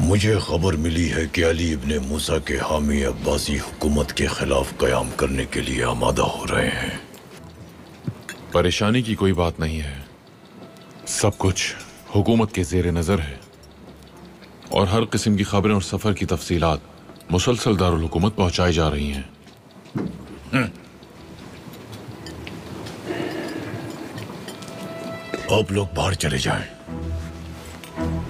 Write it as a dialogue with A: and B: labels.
A: मुझे खबर मिली है कि अली इब्ने मूसा के हामी अब्बासी हुकूमत के खिलाफ कयाम करने के लिए आमादा हो रहे हैं।
B: परेशानी की कोई बात नहीं है, सब कुछ हुकूमत के ज़ेरे नज़र है और हर किस्म की खबरें और सफ़र की तफसीलात मुसलसल दारुल हुकूमत पहुंचाई जा रही हैं।
A: आप लोग बाहर चले जाएं।